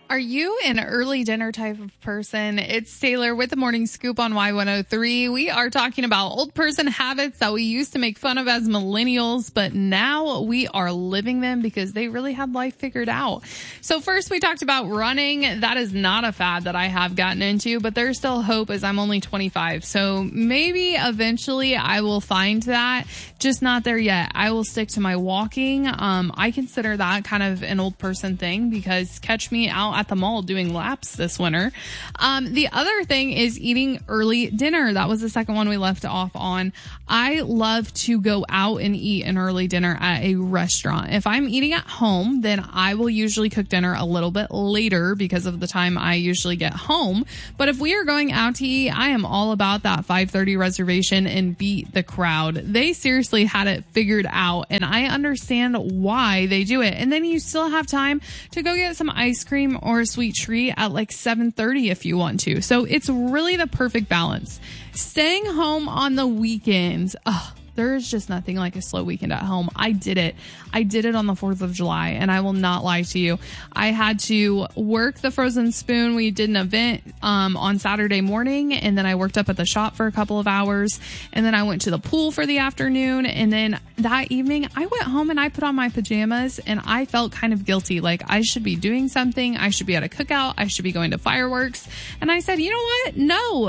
Are you an early dinner type of person? It's Taylor with the Morning Scoop on Y103. We are talking about old person habits that we used to make fun of as millennials, but now we are living them because they really had life figured out. So first we talked about running. That is not a fad that I have gotten into, but there's still hope as I'm only 25. So maybe eventually I will find that, just not there yet. I will stick to my walking. I consider that kind of an old person thing because catch me out at the mall doing laps this winter. The other thing is eating early dinner. That was the second one we left off on. I love to go out and eat an early dinner at a restaurant. If I'm eating at home, then I will usually cook dinner a little bit later because of the time I usually get home. But if we are going out to eat, I am all about that 5:30 reservation and beat the crowd. They seriously had it figured out, and I understand why they do it. And then you still have time to go get some ice cream or a sweet treat at like 7:30 if you want to. So it's really the perfect balance. Staying home on the weekends. There's just nothing like a slow weekend at home. I did it on the 4th of July, and I will not lie to you. I had to work the Frozen Spoon. We did an event on Saturday morning, and then I worked up at the shop for a couple of hours, and then I went to the pool for the afternoon, and then that evening I went home and I put on my pajamas, and I felt kind of guilty. Like I should be doing something. I should be at a cookout. I should be going to fireworks. And I said, you know what? No,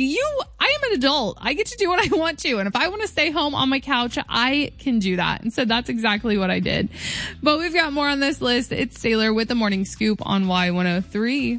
I am an adult. I get to do what I want to. And if I want to stay home on my couch, I can do that. And so that's exactly what I did. But we've got more on this list. It's Sailor with the Morning Scoop on Y103.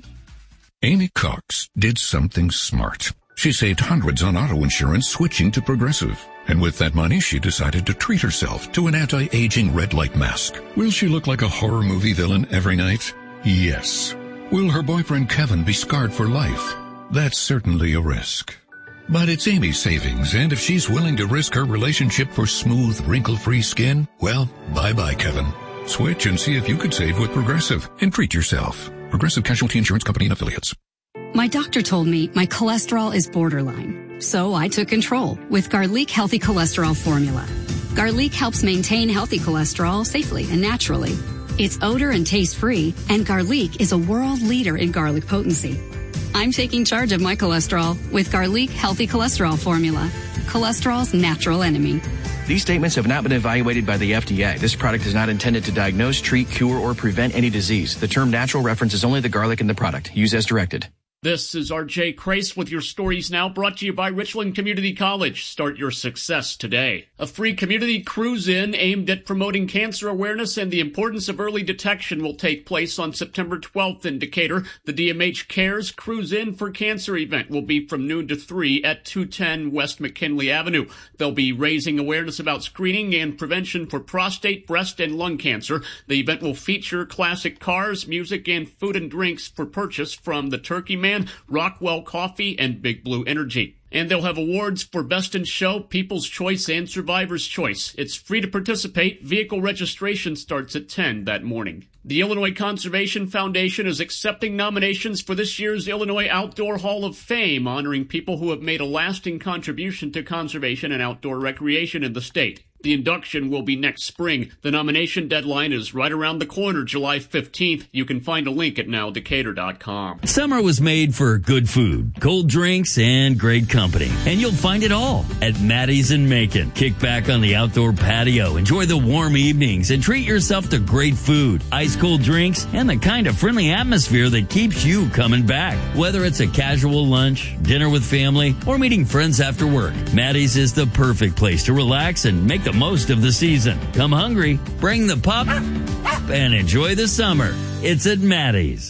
Amy Cox did something smart. She saved hundreds on auto insurance switching to Progressive. And with that money, she decided to treat herself to an anti-aging red light mask. Will she look like a horror movie villain every night? Yes. Will her boyfriend Kevin be scarred for life? That's certainly a risk. But it's Amy's savings, and if she's willing to risk her relationship for smooth, wrinkle-free skin, well, bye-bye, Kevin. Switch and see if you could save with Progressive and treat yourself. Progressive Casualty Insurance Company and Affiliates. My doctor told me my cholesterol is borderline, so I took control with Garlic Healthy Cholesterol Formula. Garlic helps maintain healthy cholesterol safely and naturally. It's odor and taste-free, and Garlic is a world leader in garlic potency. I'm taking charge of my cholesterol with Garlic Healthy Cholesterol Formula, cholesterol's natural enemy. These statements have not been evaluated by the FDA. This product is not intended to diagnose, treat, cure, or prevent any disease. The term natural references only the garlic in the product. Use as directed. This is R.J. Crace with your stories now, brought to you by Richland Community College. Start your success today. A free community cruise-in aimed at promoting cancer awareness and the importance of early detection will take place on September 12th in Decatur. The DMH Cares Cruise-In for Cancer event will be from noon to 3 at 210 West McKinley Avenue. They'll be raising awareness about screening and prevention for prostate, breast, and lung cancer. The event will feature classic cars, music, and food and drinks for purchase from the Turkey Man, Rockwell Coffee, and Big Blue Energy. And they'll have awards for Best in Show, People's Choice, and Survivor's Choice. It's free to participate. Vehicle registration starts at 10 that morning. The Illinois Conservation Foundation is accepting nominations for this year's Illinois Outdoor Hall of Fame, honoring people who have made a lasting contribution to conservation and outdoor recreation in the state. The induction will be next spring. The nomination deadline is right around the corner, July 15th. You can find a link at nowdecatur.com. Summer was made for good food, cold drinks, and great company. And you'll find it all at Maddie's in Macon. Kick back on the outdoor patio, enjoy the warm evenings, and treat yourself to great food, ice-cold drinks, and the kind of friendly atmosphere that keeps you coming back. Whether it's a casual lunch, dinner with family, or meeting friends after work, Maddie's is the perfect place to relax and make the most of the season. Come hungry, bring the pup, and enjoy the summer. It's at Maddie's.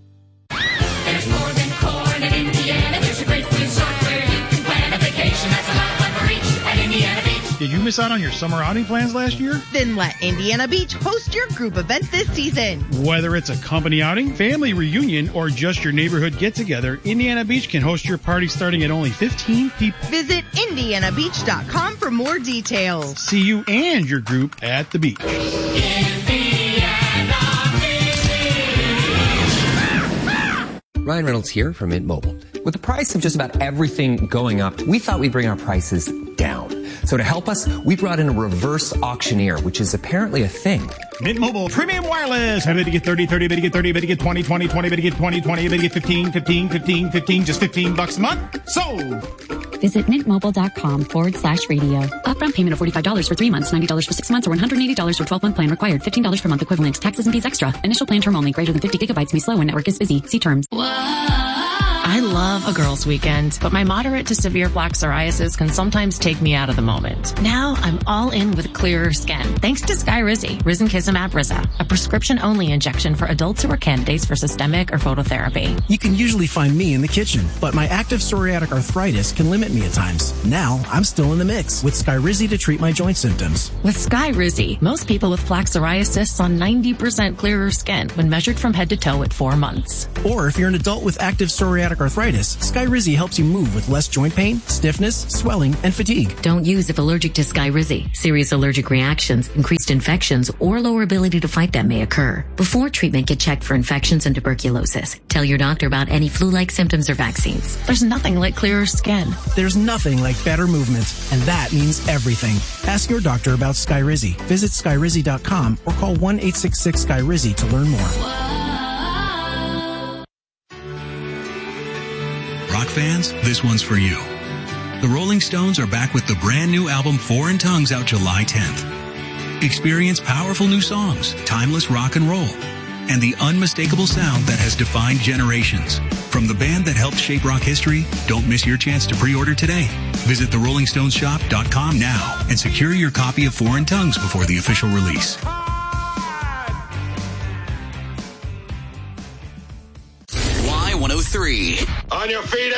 There's more than corn in Indiana. There's a great resort where you can plan a vacation. That's a lot of fun for each at Indiana Beach. Did you miss out on your summer outing plans last year? Then let Indiana Beach host your group event this season. Whether it's a company outing, family reunion, or just your neighborhood get-together, Indiana Beach can host your party starting at only 15 people. Visit IndianaBeach.com for more details. See you and your group at the beach. Ryan Reynolds here from Mint Mobile. With the price of just about everything going up, we thought we'd bring our prices down. So to help us, we brought in a reverse auctioneer, which is apparently a thing. Mint Mobile Premium Wireless. How did you get 30, 30, better get 30, better get 20, 20, 20, better get 20, 20, better get 15, 15, 15, 15, just $15 a month? Sold! Visit mintmobile.com/radio. Upfront payment of $45 for 3 months, $90 for 6 months, or $180 for 12-month plan required. $15 per month equivalent. Taxes and fees extra. Initial plan term only. Greater than 50 gigabytes may slow when network is busy. See terms. I love a girls' weekend, but my moderate to severe plaque psoriasis can sometimes take me out of the moment. Now I'm all in with clearer skin, thanks to Skyrizi, Risankizumab Riza, a prescription-only injection for adults who are candidates for systemic or phototherapy. You can usually find me in the kitchen, but my active psoriatic arthritis can limit me at times. Now I'm still in the mix with Skyrizi to treat my joint symptoms. With Skyrizi, most people with plaque psoriasis saw 90% clearer skin when measured from head to toe at 4 months. Or if you're an adult with active psoriatic arthritis, Skyrizi helps you move with less joint pain, stiffness, swelling, and fatigue. Don't use if allergic to Skyrizi. Serious allergic reactions, increased infections, or lower ability to fight them may occur. Before treatment, get checked for infections and tuberculosis. Tell your doctor about any flu-like symptoms or vaccines. There's nothing like clearer skin. There's nothing like better movement, and that means everything. Ask your doctor about Skyrizi. Visit Skyrizi.com or call 1-866-SKYRIZI to learn more. Rock fans, this one's for you. The Rolling Stones are back with the brand new album Foreign Tongues out July 10th. Experience powerful new songs, timeless rock and roll, and the unmistakable sound that has defined generations. From the band that helped shape rock history, don't miss your chance to pre-order today. Visit therollingstoneshop.com now and secure your copy of Foreign Tongues before the official release. Y103. On your feet.